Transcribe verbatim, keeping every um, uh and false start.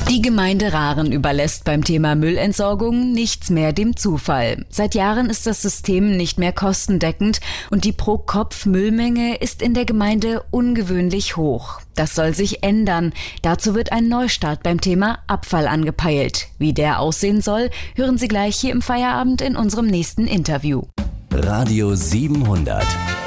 Die Gemeinde Rahren überlässt beim Thema Müllentsorgung nichts mehr dem Zufall. Seit Jahren ist das System nicht mehr kostendeckend und die Pro-Kopf-Müllmenge ist in der Gemeinde ungewöhnlich hoch. Das soll sich ändern. Dazu wird ein Neustart beim Thema Abfall angepeilt. Wie der aussehen soll, hören Sie gleich hier im Feierabend in unserem nächsten Interview. Radio siebenhundert.